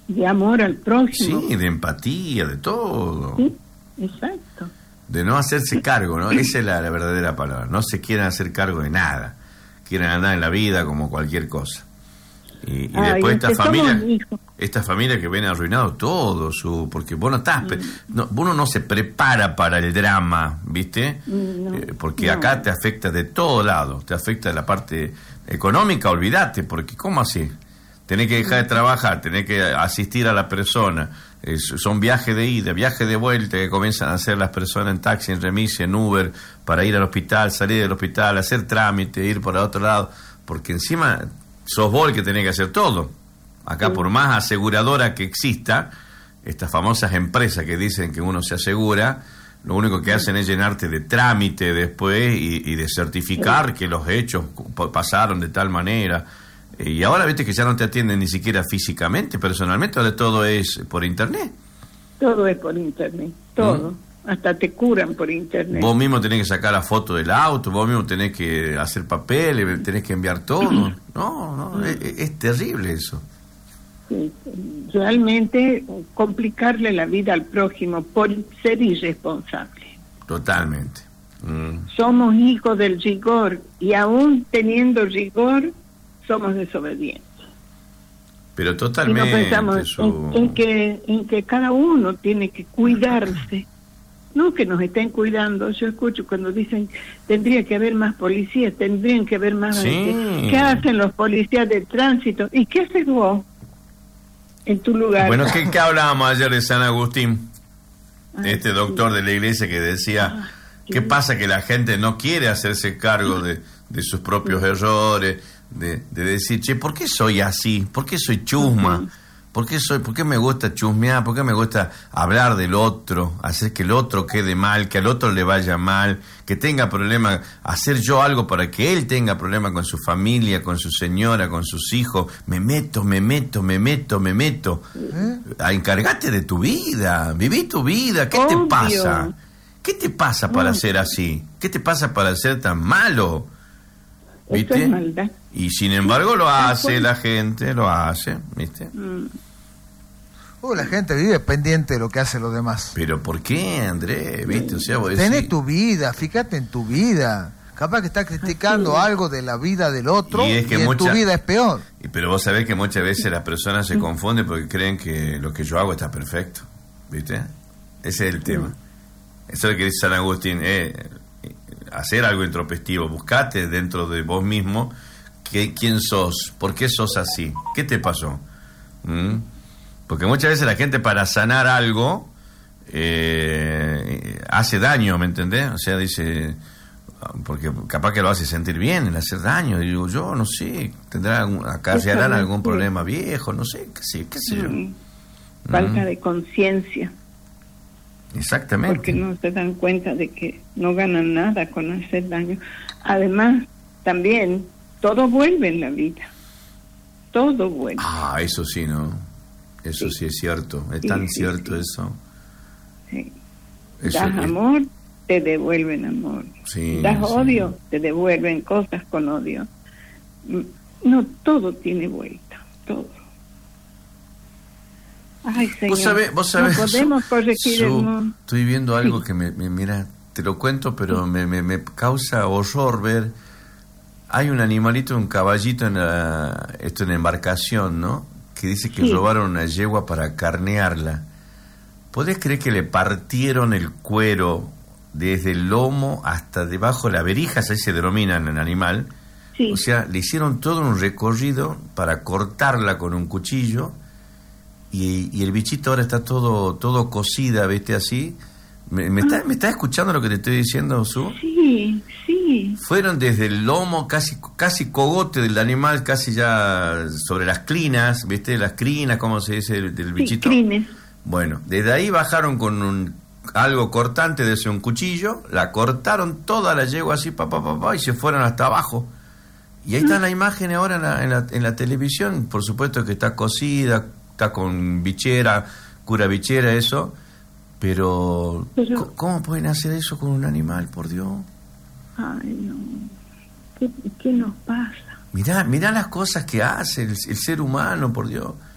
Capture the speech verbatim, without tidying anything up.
de amor al prójimo. Sí, de empatía, de todo. Sí, exacto. De no hacerse cargo, ¿no? Esa es la, la verdadera palabra. No se quieren hacer cargo de nada. Quieren andar en la vida como cualquier cosa. Y, y Ay, después esta familia, hijo. esta familia que ven arruinado todo, su porque vos no estás, mm. no, uno no se prepara para el drama, ¿viste? No, eh, porque no. acá te afecta de todo lado, te afecta la parte económica, olvídate, porque ¿cómo así? Tenés que dejar de trabajar, tenés que asistir a la persona, eh, son viajes de ida, viajes de vuelta que comienzan a hacer las personas en taxi, en remis, en Uber, para ir al hospital, salir del hospital, hacer trámite, ir por el otro lado, porque encima sos vos el que tenés que hacer todo. Acá, sí. Por más aseguradora que exista, estas famosas empresas que dicen que uno se asegura, lo único que hacen es llenarte de trámite después y, y de certificar sí. que los hechos pasaron de tal manera. Y ahora viste que ya no te atienden ni siquiera físicamente, personalmente, ahora todo es por internet. Todo es por internet, todo. ¿Mm? Hasta te curan por internet. Vos mismo tenés que sacar la foto del auto, vos mismo tenés que hacer papeles, tenés que enviar todo. No, no, es, es terrible eso. Sí, realmente complicarle la vida al prójimo por ser irresponsable. Totalmente. Mm. Somos hijos del rigor y aún teniendo rigor somos desobedientes. Pero totalmente. Y no pensamos su... en, en que en que cada uno tiene que cuidarse. No que nos estén cuidando. Yo escucho cuando dicen tendría que haber más policías, tendrían que haber más. Sí. ¿Qué hacen los policías de tránsito? ¿Y qué haces vos en tu lugar? Bueno, ¿qué, qué hablábamos ayer de San Agustín? Ay, este doctor sí. de la iglesia que decía, Ay, ¿qué sí. pasa? Que la gente no quiere hacerse cargo de, de sus propios errores, de, de decir, che, ¿por qué soy así? ¿Por qué soy chusma? Uh-huh. ¿Por qué soy, por qué me gusta chusmear? ¿Por qué me gusta hablar del otro? Hacer que el otro quede mal, que al otro le vaya mal, que tenga problemas, hacer yo algo para que él tenga problemas con su familia, con su señora, con sus hijos. Me meto, me meto, me meto, me meto. ¿Eh? Encárgate de tu vida, viví tu vida. ¿Qué Obvio. te pasa? ¿Qué te pasa para no. ser así? ¿Qué te pasa para ser tan malo? ¿Viste? Eso es maldad. Y sin embargo lo hace la gente, lo hace, ¿viste? Mm. Uh, la gente vive pendiente de lo que hacen los demás. Pero ¿por qué, Andrés? ¿Viste? O sea, vos Tenés decís... tu vida, fíjate en tu vida. Capaz que estás criticando Así. algo de la vida del otro y, y, es que en mucha... tu vida es peor. Y, pero vos sabés que muchas veces las personas se confunden porque creen que lo que yo hago está perfecto, ¿viste? Ese es el tema. Eso es lo que dice San Agustín, eh, hacer algo introspectivo, buscate dentro de vos mismo que, quién sos, por qué sos así, qué te pasó. ¿Mm? Porque muchas veces la gente para sanar algo eh, hace daño, ¿me entendés? O sea, dice, porque capaz que lo hace sentir bien el hacer daño. Y digo, yo no sé, tendrá acarrearán algún problema viejo, no sé, qué sé, qué sé yo. Mm. Falta Mm. de conciencia. Exactamente. Porque no se dan cuenta de que no ganan nada con hacer daño. Además, también, todo vuelve en la vida. Todo vuelve. Ah, eso sí, ¿no? Eso sí, sí es cierto. Es sí, tan sí, cierto sí. eso. Sí. Eso Das es... amor, te devuelven amor. Sí, das sí. odio, te devuelven cosas con odio. No, todo tiene vuelta, todo. Ay, señor, vos sabés, vos sabés, no podemos corregir su, el mundo. Estoy viendo algo sí. que me, me, mira, te lo cuento, pero me, me, me causa horror ver. Hay un animalito, un caballito en la, esto en embarcación, ¿no? Que dice que sí. robaron una yegua para carnearla. ¿Podés creer que le partieron el cuero desde el lomo hasta debajo de la verija? Así se denomina en el animal. Sí. O sea, le hicieron todo un recorrido para cortarla con un cuchillo. Y, y el bichito ahora está todo todo cocida, ¿viste? Así. ¿Me, me, ah. está, ¿Me estás escuchando lo que te estoy diciendo, Su? Sí, sí. Fueron desde el lomo, casi casi cogote del animal, casi ya sobre las crinas, ¿viste? Las crinas, ¿cómo se dice? Del, del bichito. Sí, crines. Bueno, desde ahí bajaron con un algo cortante, de ese un cuchillo, la cortaron toda la yegua así, papá, papá, pa, pa, y se fueron hasta abajo. Y ahí ah. está la imagen ahora en la, en la, en la televisión, por supuesto que está cocida, está con bichera, cura bichera, eso, pero, pero ¿cómo pueden hacer eso con un animal, por Dios? Ay, no. ¿Qué, qué nos pasa? Mirá, mirá las cosas que hace el, el ser humano, por Dios.